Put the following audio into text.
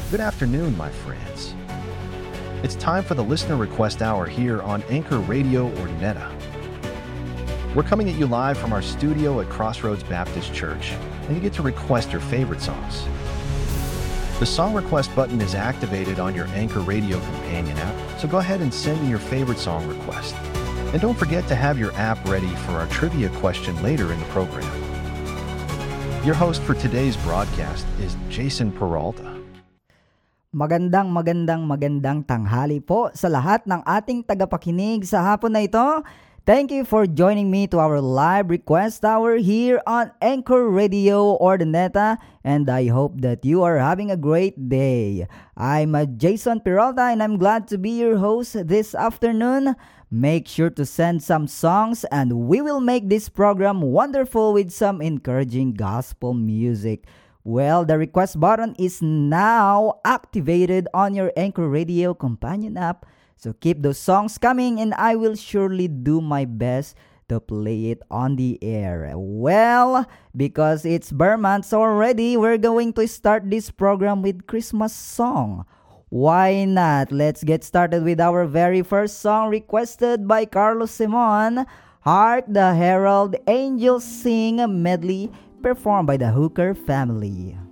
Good afternoon, my friends. It's time for the Listener Request Hour here on Anchor Radio Ordineta. We're coming at you live from our studio at Crossroads Baptist Church, and you get to request your favorite songs. The song request button is activated on your Anchor Radio companion app, so go ahead and send me your favorite song request. And don't forget to have your app ready for our trivia question later in the program. Your host for today's broadcast is Jason Peralta. Magandang tanghali po sa lahat ng ating tagapakinig sa hapon na ito. Thank you for joining me to our live request hour here on Anchor Radio Ordineta, and I hope that you are having a great day. I'm Jason Peralta and I'm glad to be your host this afternoon. Make sure to send some songs and we will make this program wonderful with some encouraging gospel music. Well, the request button is now activated on your Anchor Radio companion app. So keep those songs coming and I will surely do my best to play it on the air. Well, because it's Burr months already, we're going to start this program with Christmas song. Why not? Let's get started with our very first song requested by Carlos Simon, Hark the Herald Angels Sing medley, performed by the Hooker family.